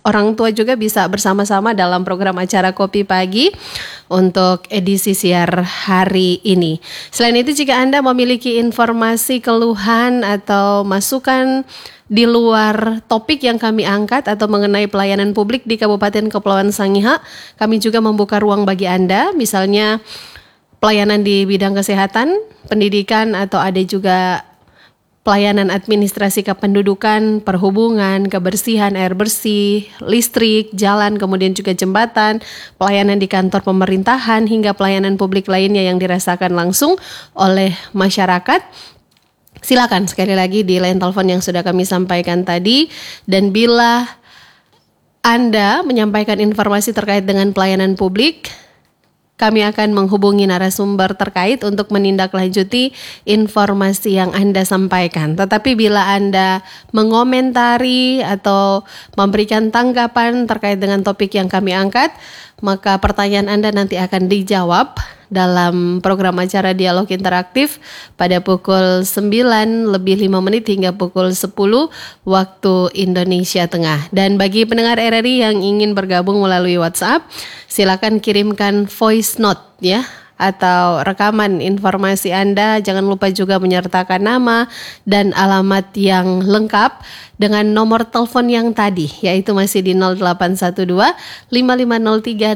orang tua juga bisa bersama-sama dalam program acara Kopi Pagi untuk edisi siar hari ini. Selain itu, jika Anda memiliki informasi, keluhan atau masukan di luar topik yang kami angkat atau mengenai pelayanan publik di Kabupaten Kepulauan Sangihe, kami juga membuka ruang bagi Anda, misalnya pelayanan di bidang kesehatan, pendidikan, atau ada juga pelayanan administrasi kependudukan, perhubungan, kebersihan, air bersih, listrik, jalan, kemudian juga jembatan, pelayanan di kantor pemerintahan, hingga pelayanan publik lainnya yang dirasakan langsung oleh masyarakat. Silakan sekali lagi di line telepon yang sudah kami sampaikan tadi, dan bila Anda menyampaikan informasi terkait dengan pelayanan publik, kami akan menghubungi narasumber terkait untuk menindaklanjuti informasi yang Anda sampaikan. Tetapi bila Anda mengomentari atau memberikan tanggapan terkait dengan topik yang kami angkat, maka pertanyaan Anda nanti akan dijawab dalam program acara Dialog Interaktif pada pukul 9:05 hingga pukul 10 waktu Indonesia Tengah. Dan bagi pendengar RRI yang ingin bergabung melalui WhatsApp, silakan kirimkan voice note ya, atau rekaman informasi Anda. Jangan lupa juga menyertakan nama dan alamat yang lengkap dengan nomor telepon yang tadi, yaitu masih di 0812 5503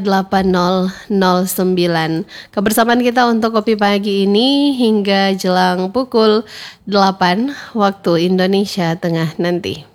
8009. Kebersamaan kita untuk Kopi Pagi ini hingga jelang pukul 8 waktu Indonesia Tengah nanti.